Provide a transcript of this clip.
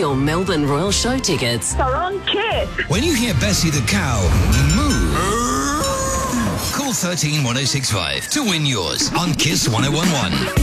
your Melbourne Royal Show tickets. They're on Kiss. When you hear Bessie the cow moo, call 13 1065 to win yours on Kiss 1011.